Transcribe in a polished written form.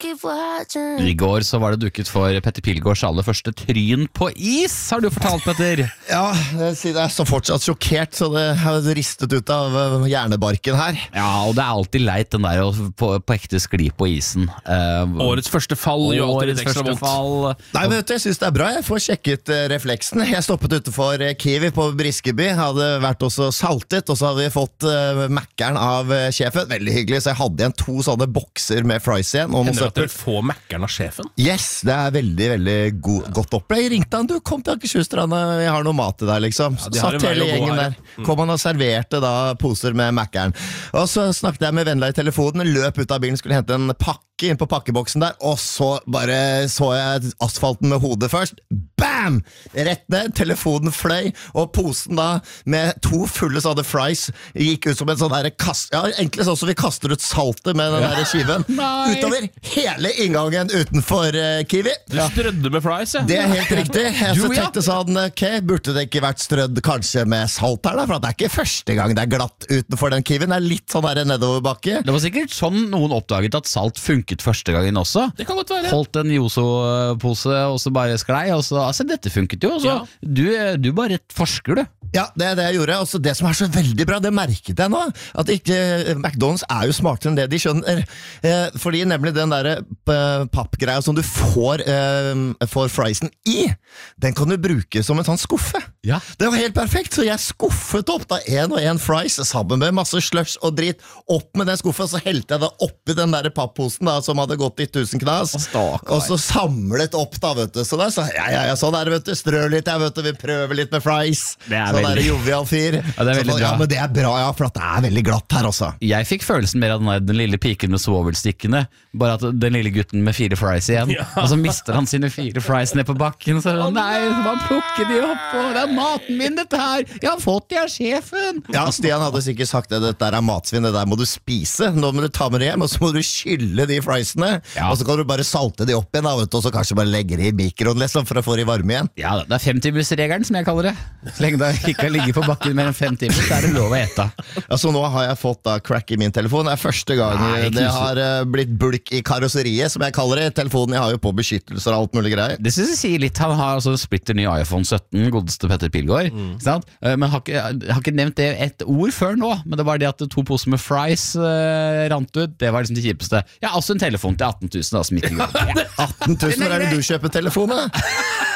I går så var det dukket for Petter Pilgaards aller første tryn på is, har du fortalt, Petter. Ja, jeg er så fortsatt sjokkert, så det har ristet ut av hjernebarken her. Ja, og det er alltid leit den der på ekte skli på isen. Årets første fall gjør alltid litt ekstra vondt. Nei, vet du, jeg synes det er bra. Jeg får sjekket refleksen. Jeg stoppet utenfor Kiwi på Briskeby, hadde vært også saltet, og så hadde vi fått Mackeren av sjefen. Veldig hyggelig, så jeg hadde igjen 2 sånne bokser med fries igjen. Hender det at dere får Mackeren av sjefen? Yes, det er veldig, veldig godt opplegg. Jeg ringte han, du kom til Akershusstranda, jeg har noe mat til deg, liksom. Ja, de har satt hele gjengen der. Kom han og serverte da poser med Mackeren. Og så snakket jeg med Venla i telefonen, løp ut av bilen, skulle hente en pakke inn på pakkeboksen der, og så bare så jeg asfalten med hodet først. Bam! Rett ned, telefonen fløy, og posen da med 2 fulle sånne fries gikk ut som en sånn der kast... Ja, egentlig sånn som vi kaster ut saltet med den der skiven. Utover hele inngangen utenfor Kiwi. Du strødde med fries, ja. Det er helt riktig. Jeg så tenkte sånn, ok, burde det ikke vært strødd kanskje med salt her da, for det er ikke første gang det er glatt utenfor den Kiwien. Det er litt sånn der nedoverbakke. Det var sikkert sånn noen oppdaget at salt funket første gangen også. Det kan godt være. Holdt en Joso-pose, og så bare sklei, og så, altså dette funket jo, og så du bare forsker, du. Ja, det er det jeg gjorde. Også det som er så veldig bra, det merket jeg nå, at ikke, McDonald's er jo smartere enn det de skjønner. Fordi nemlig den der pappgreia som du får friesen i, den kan du bruke som en sånn skuffe. Ja. Det var helt perfekt, så jeg skuffet opp da 1 og 1 fries sammen med masse slush og dritt opp med den skuffen, så helte jeg det oppi den der pappposen da, som hadde gått i 1000 knas, og så samlet opp da, vet du. Så da sa jeg, sånn der, vet du, strø litt, vet du, vi prøver litt med fries. Det er sånn der jovial fyr. Ja, det er veldig bra. Ja, men det er bra, ja, for at det er veldig glatt her også. Jeg fikk følelsen mer av den lille piken med svovelstikkene, bare at den lille gutten med 4 fries igjen, og så mister han sine 4 fries ned på bakken, og så nei, så bare plukker de opp, og det er maten min dette her, jeg har fått det av sjefen. Ja, Stian hadde sikkert sagt det, dette er matsvinn, det der må du spise, nå må du ta med det hjem, og så må du skylle de friesene, og så kan du bare salte de opp igjen, vet du, og så kanskje bare legge de i mikroen, liksom, for å få de varme igjen. Ja, det er 5-timersregelen, som jeg kaller det. Så lenge det ikke ligger på bakken mer enn 5 timer, så er det lov å ete. Ja, så nå har jeg fått da crack i min telefon. Det er første gang det har blitt bulk i karosseriet, som jeg kaller det. Telefonen jeg har jo på beskyttelser og alt mulig greier. Det synes jeg sier litt. Han har altså splitter ny iPhone 17, godeste Petter Pilgaard, ikke sant? Men har ikke nevnt det et ord før nå, men det var det at 2 poser med fries rant ut, det var liksom det kjipeste. Ja, også en telefon til 18 000 da, som ikke går. 18 000, hvor er det du kjøper telefonen?